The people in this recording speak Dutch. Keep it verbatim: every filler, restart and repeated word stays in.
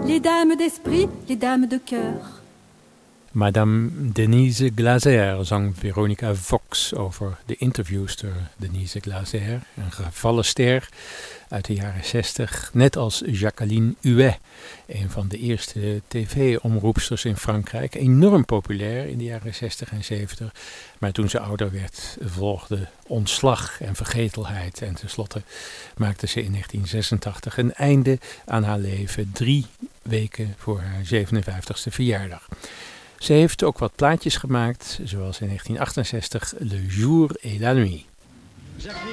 les dames d'esprit, les dames de cœur. Madame Denise Glaser zong Veronica Vox over de interviewster Denise Glaser, een gevallen ster uit de jaren zestig, net als Jacqueline Huet, een van de eerste tv-omroepsters in Frankrijk, enorm populair in de jaren zestig en zeventig, maar toen ze ouder werd volgde ontslag en vergetelheid en tenslotte maakte ze in negentien zesentachtig een einde aan haar leven, drie weken voor haar zevenenvijftigste verjaardag. Ze heeft ook wat plaatjes gemaakt, zoals in negentien achtenzestig Le Jour et la Nuit.